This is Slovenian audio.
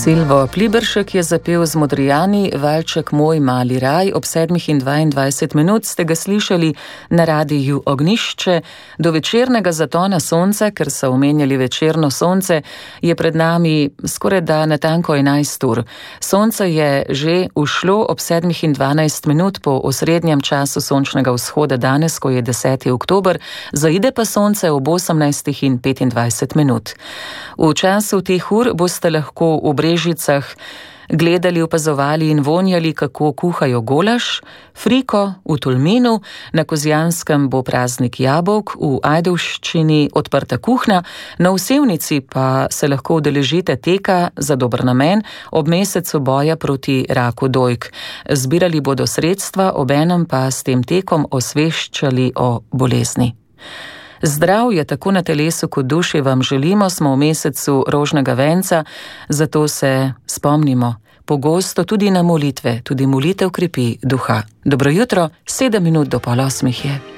Silvo Pliberšek je zapel z Modrijani Valček moj mali raj. Ob 7:22 ste ga slišali na radiju Ognjišče. Do večernega zatona sonca, ker so omenjali večerno sonce, je pred nami skoraj da natanko 11 ur. Sonce je že ušlo ob 7:12 po osrednjem času sončnega vzhoda danes, ko je 10. oktober, zaide pa sonce ob 18:25. V času teh ur boste lahko v Brežicah gledali, opazovali in vonjali, kako kuhajo golaž, friko v Tolminu, na Kozjanskem bo praznik jabolk, v Ajdovščini odprta kuhna, na Sevnici pa se lahko udeležite teka za dober namen ob mesecu boja proti raku dojk. Zbirali bodo sredstva, obenem pa s tem tekom osveščali o bolezni. Zdravje tako na telesu kot duši vam želimo, smo v mesecu rožnega venca, zato se spomnimo pogosto tudi na molitve, tudi molitev krepi duha. Dobro jutro, 7 minut do 7:30 je.